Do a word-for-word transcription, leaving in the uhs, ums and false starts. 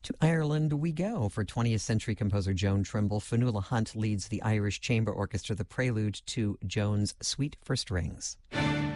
To Ireland we go. For twentieth century composer Joan Trimble, Fionnuala Hunt leads the Irish Chamber Orchestra, the prelude to Joan's Suite for Strings.